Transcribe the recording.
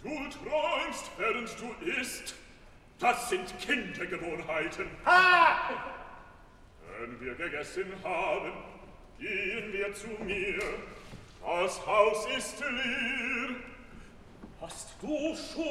Du träumst, während du isst. Das sind Kindergewohnheiten. Ha! Wenn wir gegessen haben, gehen wir zu mir. Das Haus ist leer. Hast du schon